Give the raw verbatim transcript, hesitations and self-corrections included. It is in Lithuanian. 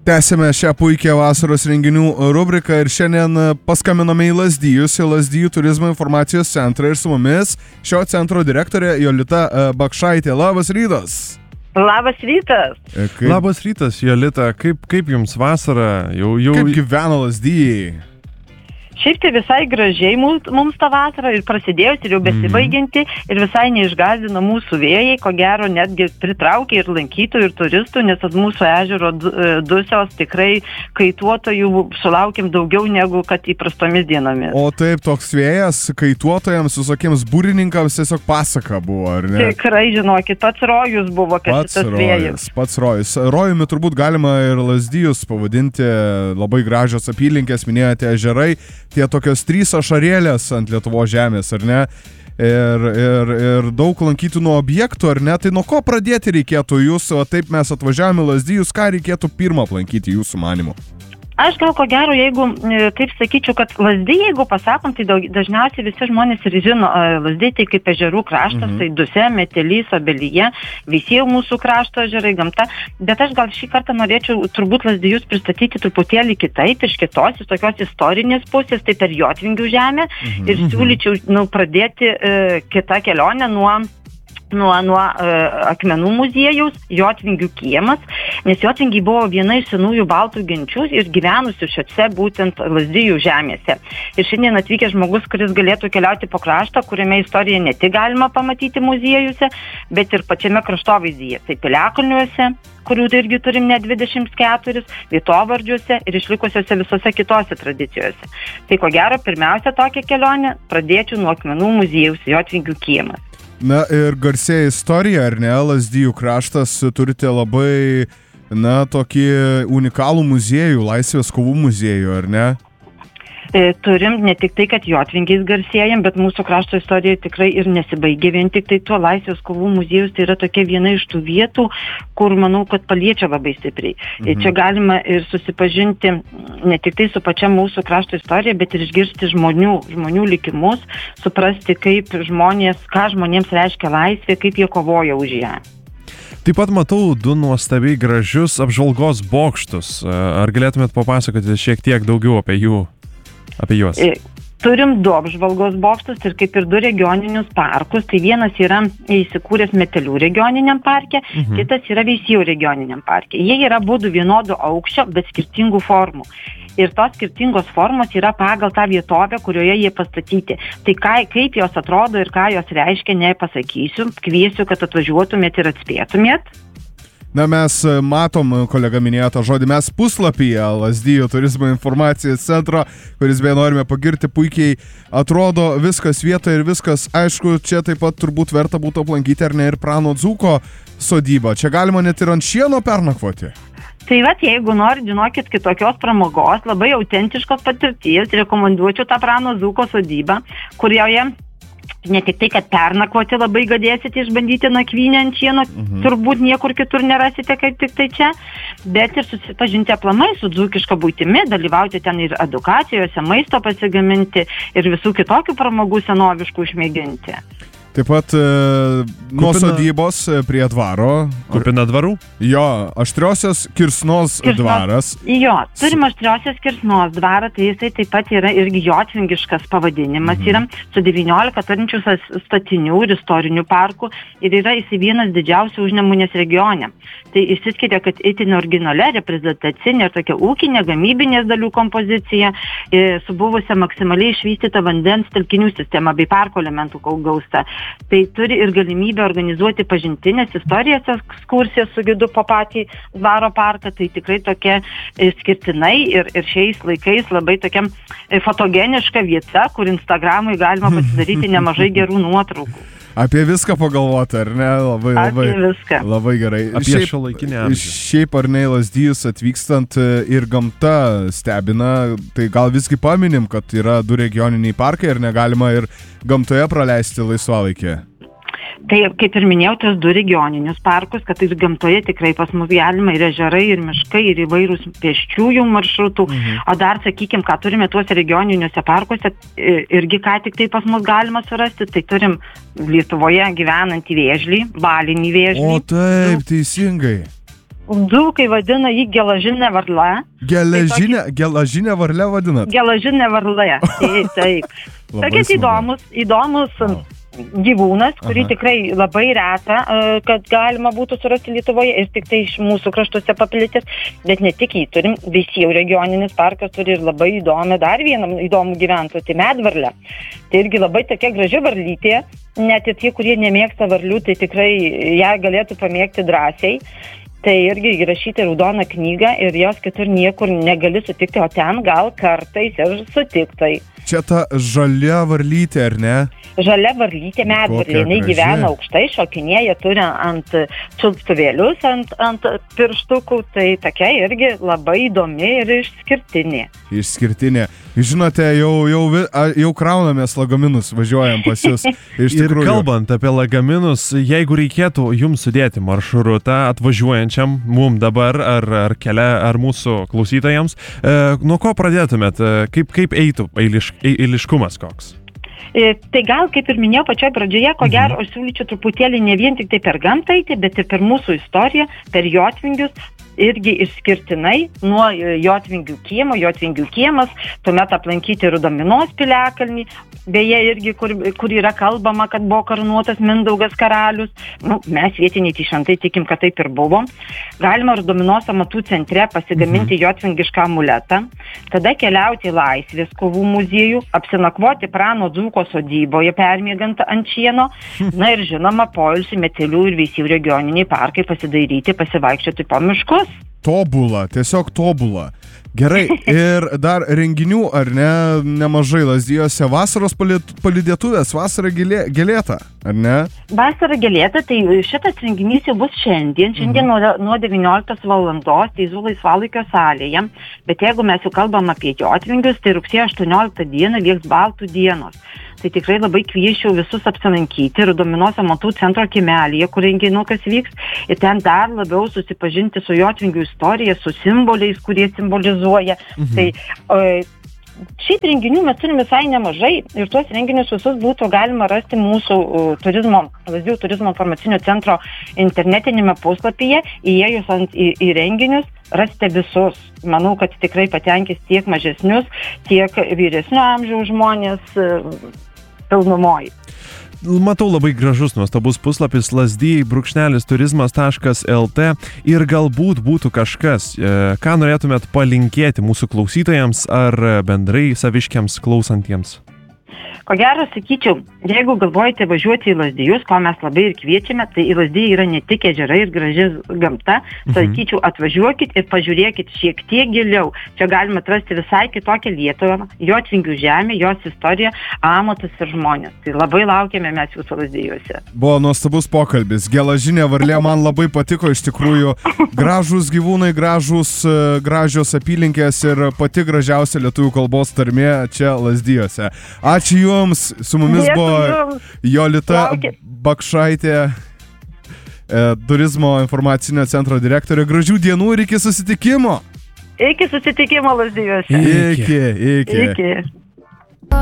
Tęsime šią puikią vasaros renginių rubriką ir šiandien paskambinome į Lazdijus, į Lazdijų turizmo informacijos centrą ir su mumis šio centro direktorė Jolita Bakšaitė. Labas rytas. Labas rytas. Kaip, Labas rytas, Jolita. Kaip, kaip jums vasara? Jau, jau... Kaip gyvena Lazdijai? Šiaip tai visai gražiai mums, mums tą vasarą ir prasidėjus ir jau besibaigianti ir visai neišgąsdino mūsų vėjai, ko gero netgi pritraukė ir lankytojų, ir turistų, nes at mūsų ežero dusios tikrai kaituotojų sulaukim daugiau negu kad įprastomis dienomis. O taip, toks vėjas kaituotojams, visokiems būrininkams tiesiog pasaka buvo, ar ne? Tikrai, žinokit, pats rojus buvo, kad pats šitas rojus, vėjas. Pats rojus. Rojumi turbūt galima ir Lazdijus pavadinti, labai gražios apylinkės, minėjote ežerai. Tie tokios trys ašarėlės ant Lietuvos žemės, ar ne? Ir, ir, ir daug lankytinų objektų, ar ne? Tai nuo ko pradėti reikėtų jūs, o taip mes atvažiavome Lazdijus, ką reikėtų pirmą aplankyti jūsų manymu? Aš gal ko gero, jeigu, taip sakyčiau, kad Lazdijai, jeigu pasakom, tai daug, dažniausiai visi žmonės ir žino, Lazdijai tai kaip ežerų kraštas, mhm. tai Duse, Metelys, Obelyje, visi jau mūsų krašto ežerai, gamta, bet aš gal šį kartą norėčiau turbūt Lazdijus pristatyti truputėlį kitaip, iš kitos, iš tokios istorinės pusės, tai per Jotvingių žemę mhm. ir siūlyčiau nu, pradėti e, kitą kelionę nuo nuo, nuo uh, akmenų muziejaus, Jotvingių kiemas, nes Jotvingiai buvo viena iš senųjų baltų genčių ir gyvenusių šiose būtent Lazdijų žemėse. Ir šiandien atvykęs žmogus, kuris galėtų keliauti po kraštą, kuriame istoriją ne tik galima pamatyti muziejuose, bet ir pačiame kraštovaizdyje. Tai Piliakalniuose, kurių irgi turim net dvidešimt keturis, vietovardžiuose ir išlikusiuose visose kitose tradicijose. Tai ko gero, pirmiausia tokia kelionė pradėčiau nuo akmenų muziejaus Jotvingių kiemas. Na ir garsėja istorija, ar ne? Lazdijų kraštas turite labai, na, tokį unikalų muziejų, Laisvės kovų muziejų, ar ne? E, turim ne tik tai, kad Jotvingiais garsėjam, bet mūsų krašto istorija tikrai ir nesibaigia vien tik tai tuo. Laisvės kovų muziejus tai yra tokia viena iš tų vietų, kur manau, kad paliečia labai stipriai. Mhm. Čia galima ir susipažinti ne tik tai su pačia mūsų krašto istorija, bet ir išgirsti žmonių, žmonių likimus, suprasti, kaip žmonės, ką žmonėms reiškia laisvė, kaip jie kovoja už ją. Taip pat matau du nuostabiai gražius apžvalgos bokštus. Ar galėtumėt papasakoti šiek tiek daugiau apie jų? Apie juos. Turim du apžvalgos bokštus ir kaip ir du regioninius parkus. Tai vienas yra įsikūręs Metelių regioniniam parke, mhm. kitas yra Veisiejų regioniniam parke. Jie yra būdų vienodo aukščio, bet skirtingų formų. Ir tos skirtingos formos yra pagal tą vietovę, kurioje jie pastatyti. Tai ką, kaip jos atrodo ir ką jos reiškia, nepasakysiu. Kviesiu, kad atvažiuotumėt ir atspėtumėt. Na, mes matom, kolega minėjo tą žodį, mes puslapyje Lazdijų turizmo informacijos centro, kuris beje norime pagirti, puikiai atrodo viskas vietoje ir viskas, aišku, čia taip pat turbūt verta būtų aplankyti, ar ne, ir Prano Dzūko sodybą. Čia galima net ir ant šieno pernakvoti. Tai vat, jeigu norit, žinokit, kitokios pramogos, labai autentiškos patirties, rekomenduočiau tą Prano Dzūko sodybą, kurioje ne tik tai, kad pernakvoti labai galėsite išbandyti nakvynę ant šieno, mhm. turbūt niekur kitur nerasite, kaip tik tai čia, bet ir susipažinti aplamai su dzūkiška buitimi, dalyvauti ten ir edukacijose, maisto pasigaminti ir visų kitokių pramogų senoviškų išmėginti. Taip pat e, nuo sodybos prie dvaro. Kupina dvarų? Jo, Aštriosios Kirsnos, Kirsnos dvaras. Jo, turim Aštriosios Kirsnos dvarą, tai jisai taip pat yra irgi jotvingiškas pavadinimas. Mhm. Yra su devyniolika turinčių statinių ir istorinių parkų ir yra jisai vienas didžiausių Užnemunės regione. Tai išsiskiria, kad itin originale, reprezentacinė ir tokia ūkinė, gamybinės dalių kompozicija, e, su buvusia maksimaliai išvystyta vandens telkinių sistema bei parko elementų gausta. Tai turi ir galimybę organizuoti pažintinės istorijos ekskursijas su gidu po patį dvaro parką. Tai tikrai tokia skirtinai ir, ir šiais laikais labai tokia fotogeniška vieta, kur Instagramui galima pasidaryti nemažai gerų nuotraukų. Apie viską pagalvoti, ar ne? Labai, labai, Apie viską. Labai gerai. Apie šiuolaikinę amžių. Šiaip ar ne, Lazdijus atvykstant ir gamta stebina, tai gal visgi paminim, kad yra du regioniniai parkai ir negalima ir gamtoje praleisti laisvalaikį. Tai, kaip ir minėjau, tos du regioninius parkus, kad ir gamtoje tikrai pas mus galima ir ežerai, ir miškai, ir įvairūs pėsčiųjų maršrutų. Mhm. O dar, sakykime, ką turime tuose regioniniuose parkuose, irgi ką tik tai pas mus galima surasti, tai turim Lietuvoje gyvenantį vėžlį, balinį vėžlį. O taip, teisingai. dzūkai vadina jį gelažinė varla. Geležinė, tai gelažinė varlė vadinat? Gelažinė varlė, taip, taip. Tokias įdomus, įdomus wow. gyvūnas, kurį Aha. tikrai labai reta, kad galima būtų surasti Lietuvoje ir tik tai iš mūsų kraštuose paplitęs, bet ne tik jį turim, Veisiejų regioninis parkas turi ir labai įdomią, dar vieną įdomų gyventoją, tai medvarlę. Tai irgi labai tokia graži varlytė, net ir tie, kurie nemėgsta varlių, tai tikrai ją galėtų pamėgti drąsiai. Tai irgi įrašyti raudoną knygą ir jos kitur niekur negali sutikti, o ten gal kartais ir sutiktai. Čia ta žalia varlytė, ar ne? Žalia varlytė medvarlė, jinai gyvena aukštai, šokinėja, turi ant čiulptuvėlius, ant, ant pirštukų, tai tokia irgi labai įdomi ir išskirtinė. Išskirtinė. Žinote, jau, jau, jau kraunamės lagaminus, važiuojam pas jūs. Ir kalbant apie lagaminus, jeigu reikėtų jums sudėti maršrutą atvažiuojančiam mum dabar ar, ar, kelia, ar mūsų klausytojams, e, nuo ko pradėtumėt, kaip, kaip eitų eiliš, eiliškumas koks? Tai gal, kaip ir minėjau pačioje pradžioje, ko gero, aš siūlyčiau truputėlį ne vien tik tai per gamtą eiti, bet ir per mūsų istoriją, per jotvingius, irgi išskirtinai nuo Jotvingių kiemo, Jotvingių kiemas, tuomet aplankyti Rudominos piliakalnį, beje, irgi, kur, kur yra kalbama, kad buvo karūnuotas Mindaugas karalius, nu, mes vietiniai tai šventai tikim, kad taip ir buvo. Galima Rudominos amatų centre pasigaminti mhm. jotvingišką amuletą, tada keliauti į Laisvės kovų muziejų, apsinakvoti Prano Dzūko sodyboje, permiegant ant šieno, na ir žinoma, poilsį Metelių ir Veisiejų regioniniai parkai pasidairyti, pasivaikščioti po miškus. Tobula, tiesiog tobula. Gerai, ir dar renginių, ar ne, nemažai Lazdijuose. Vasaros palydėtuvės, vasara gėlė, gėlėta, ar ne? Vasara gėlėta, tai šitas renginys jau bus šiandien, šiandien mhm. nuo, nuo devynioliktos valandos, Teizų laisvalaikio salėje. Bet jeigu mes jau kalbam apie Jotvingius, tai rugsėjo aštuonioliktą dieną vyks Baltų dienos. Tai tikrai labai kviečiau visus apsilankyti Rudominos amatų centro kiemelyje, kur renginukas vyks, ir ten dar labiau susipažinti su Jotvingių istorija, su simboliais, kurie simbolizuoja. Mhm. Tai o, šiaip renginių mes turime visai nemažai ir tuos renginius visus būtų galima rasti mūsų turizmo, Lazdijų turizmo informacinio centro internetinėme puslapyje, įėjus ant į, į renginius, rasite visus. Manau, kad tikrai patenkis tiek mažesnius, tiek vyresnio amžiaus žmonės pilnumoji. Matau labai gražus, nuostabus puslapis lazdijai brūkšnelis turizmas taškas lt ir galbūt būtų kažkas, ką norėtumėt palinkėti mūsų klausytojams ar bendrai saviškiams klausantiems. Ko gero, sakyčiau, jeigu galvojate važiuoti į Lazdijus, ko mes labai ir kviečiame, tai į Lazdijai yra ne tik ežerai ir graži gamta, mhm. sakyčiau, atvažiuokit ir pažiūrėkit šiek tiek giliau. Čia galime atrasti visai kitokią Lietuvą, Jotvingių žemę, jos istoriją, amatus ir žmonės. Tai labai laukiame mes jūsų Lazdijuose. Buvo nuostabus pokalbis. Gelažinė varlė man labai patiko, iš tikrųjų, gražūs gyvūnai, gražūs, gražios apylinkės ir pati gražiausia lietuvių kalbos tarmė čia Lazdijuose. Ačiū jums. Su mumis Dėkui buvo jums. Jolita Laukia. Bakšaitė, e, turizmo informacinio centro direktorė. Gražių dienų ir iki susitikimo. Iki susitikimo Lazdijuose. Iki, iki. Iki.